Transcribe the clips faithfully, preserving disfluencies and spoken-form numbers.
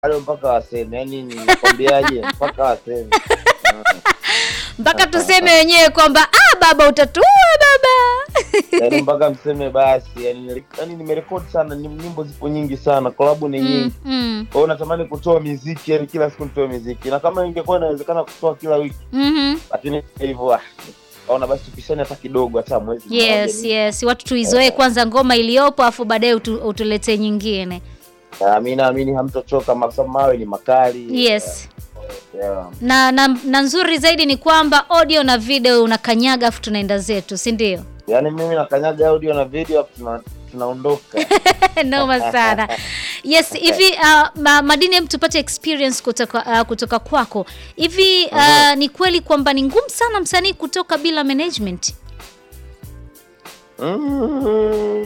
Bado mpaka waseme, yani ninakwambiaje mpaka waseme. Mpaka tuseme wenyewe kwamba ah baba utatua baba. Yaani mpaka mseme basi, yani yani nimerekodi sana, nyimbo zipo nyingi sana, collab ni nyingi. Mm, mm. Kwa hiyo natamani kutoa muziki, yani kila siku nitoe muziki. Na kama ingekuwa inawezekana kutoa kila wiki. Mhm. Lakini hivyo ah. Ona basi tupishane hata kidogo, hata mwezi mmoja. Yes, yes. Watu tuizoe kwanza ngoma iliyopo afu baadaye utu, utuletee nyingine. Mimi naamini hamtochoka kwa sababu mawe ni makali. Yes. Yeah. Na, na na nzuri zaidi ni kwamba audio na video unakanyaga afu tunaenda zetu, si ndio? Yaani mimi nakanyaga audio na video afu tuna tunaondoka. Noma sana. Yes, hivi uh, ma, Madini hem tupate experience kutoka uh, kutoka kwako. Hivi uh, uh-huh. Ni kweli kwamba ni ngumu sana msanii kutoka bila management? Mm.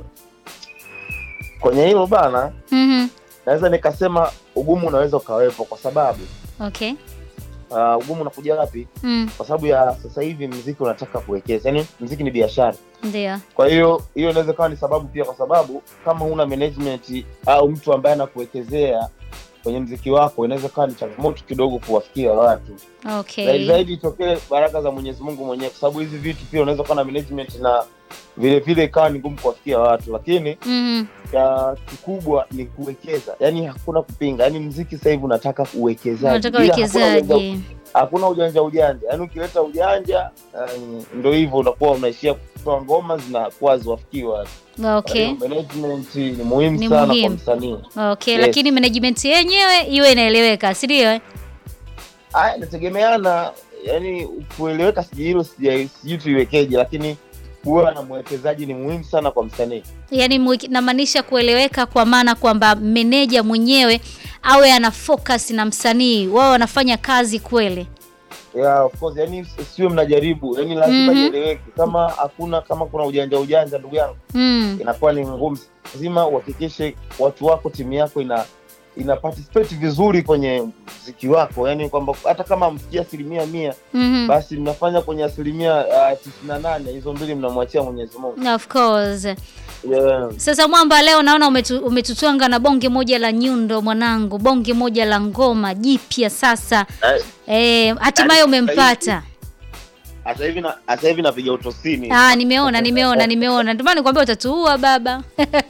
Kwenye hilo bana, Mhm. naweza nikasema ugumu unaweza ukawepo kwa sababu Okay. Uh, ugumu unakuja wapi? Mm. Kwa sababu ya sasa hivi muziki unataka kuwekeza. Yaani muziki ni biashara. Ndio. Kwa hiyo hiyo inaweza kuwa ni sababu pia, kwa sababu kama huna management au mtu ambaye anakuwekezea kwenye muziki wako, inaweza kuwa ni changamoto kidogo kuwafikia watu. Okay. Zaidi zaidi itokee baraka za Mwenyezi Mungu mwenyewe, kwa sababu hizi vitu pia unaweza kuwa na management na vile vile ikawa ni ngumu kuwafikia watu, lakini Mhm. ya kikubwa ni kuwekeza. Yaani hakuna kupinga. Yaani muziki sasa hivi unataka uwekezaji. Unataka Bila hakuna uwekezaji. ujanja- Hakuna ujanja ujanja. Yaani ukileta ujanja, yani, ndio hivyo unakuwa unaishia kutoa ngoma zinakuwa ziwafikii watu. Okay. Kwa hiyo management ni muhimu Ni sana muhimu. kwa msanii. Okay, Yes. lakini management yenyewe iwe inaeleweka, si ndio? eh? Aya, inategemeana, yani kueleweka siji hilo sija sijui tuiwekeje, lakini kuwa na mwekezaji ni muhimu sana kwa msanii. Yaani mwiki- namaanisha kueleweka kwa maana kwamba meneja mwenyewe awe ana focus na msanii, wao wanafanya kazi kweli. Yeah, of course, yani siwe mnajaribu, yani lazima Mhm. ieleweke. Kama hakuna kama kuna ujanja ujanja, ndugu yangu, Mm. inakuwa ni ngumu. Lazima uhakikishe watu wako, timu yako ina ina participate vizuri kwenye muziki wako, yani kwamba hata kama mfikia asilimia mia, Mhm. basi mnafanya kwenye asilimia uh, tisini na nane, hizo mbili mnamwachia Mwenyezi Mungu. Of course. Yeah. Sasa Mwamba, leo naona umetu, umetutwanga na bonge moja la nyundo mwanangu, bonge moja la ngoma jipya sasa. Eh, Eh, hatimaye Yaani, umempata. Hata hivi na hata hivi napiga utosini. Ah, nimeona, nimeona, nimeona. Ndio maana nikwambia utatuua baba.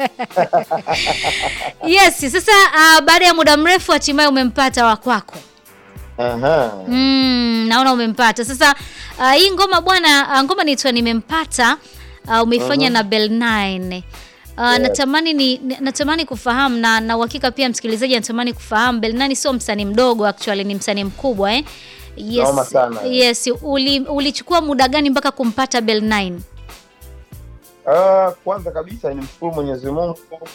Yes, sasa uh, baada ya muda mrefu hatimaye umempata wa kwako. Aha. Mm, naona umempata. Sasa uh, hii ngoma bwana, uh, ngoma inaitwa Nimempata, uh, umeifanya Mhm. na Bell nine. Uh, Yes. natamani ni natamani kufahamu na na uhakika pia msikilizaji anatamani kufahamu, Bell nine sio msanii mdogo, actually ni msanii mkubwa eh. Yes. Noma sana. Yes, uli ulichukua muda gani mpaka kumpata Bell nine? Ah, kwanza kabisa nimshukuru Mwenyezi Mungu.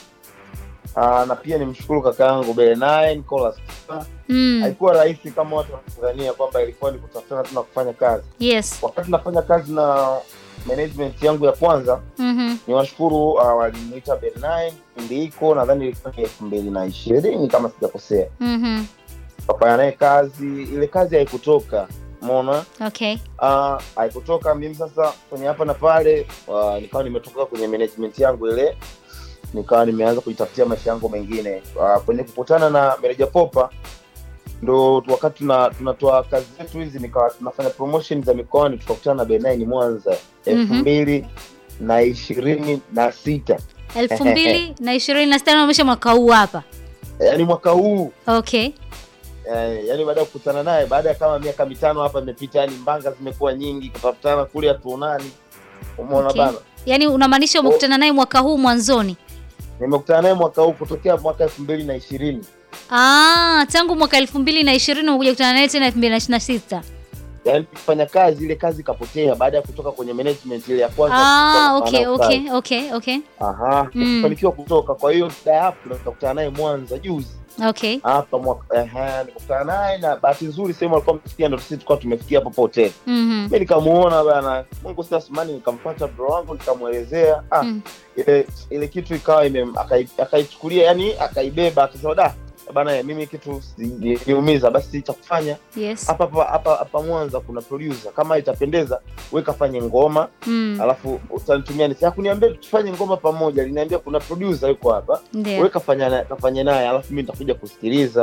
Ah, na pia nimshukuru kaka yangu Bell nine Colas. Mm. Haikuwa rahisi kama watu wanadhania kwamba ilikuwa ni kutafutana tu na kufanya kazi. Yes. Wakati nafanya kazi na management yangu ya kwanza, Mhm. niwashukuru uh, waliniita Bell nine kipindi hiko, nadhani ilikuwa ni elfu mbili na ishirini kama sijakosea. Mhm. Kafanya naye kazi, ile kazi haikutoka. Umeona? Okay. Ah, haikutoka. Mimi sasa kwenye hapa na pale, uh, nikawa nimetoka kwenye management yangu ile, nikawa nimeanza kujitafutia maisha yangu mengine. Uh, kwenye kukutana na Meneja Popa ndo wakati tuna tunatoa kazi zetu hizi, nikawa tunafanya promotion za mikoani, tukakutana na Bell nine Mwanza elfu mbili na ishirini na sita. elfu mbili na ishirini na sita umesha mwaka huu hapa. Yaani mwaka huu. Okay. Eh, yaani baada ya kukutana naye, baada ya kama miaka mitano hapa imepita, yani mbanga zimekuwa nyingi, kutafutana kule hatuonani. Umeona Okay. bana? Yaani unamaanisha umekutana naye mwaka huu mwanzoni? Nimekutana naye mwaka huu kutokea mwaka elfu mbili na ishirini. Ah, tangu mwaka elfu mbili na ishirini umekuja kukutana naye tena elfu mbili na ishirini na sita. Yaani kufanya kazi, ile kazi ikapotea baada ya kutoka kwenye management ile ya kwanza. Ah, tukakutana okay, nayo okay, kazi. okay, okay. Aha, Mm. tukafanikiwa kutoka. Kwa hiyo baada ya hapo tukakutana naye Mwanza juzi. Okay. Hapa mwaka eh, nikakutana naye na bahati nzuri sehemu alikuwa amefikia ndo sisi tulikuwa tumefikia hapo hotel. Mhm. Mimi nikamuona bana, Mungu sasa simani, nikampata bro wangu nikamuelezea. Ah, Mm. ile ile kitu ikawa ime akai- akaichukulia, yani akaibeba, akasema da bana, mimi kitu si- niumiza, basi cha kufanya Yes. hapa hapa hapa hapa Mwanza kuna producer, kama itapendeza wewe kafanye ngoma, Mm. alafu utanitumia. Nisi hakuniambia tufanye ngoma pamoja, aliniambia kuna producer yuko hapa, Ndio. wewe kafanya naye kafanya naye, alafu mimi nitakuja kusikiliza.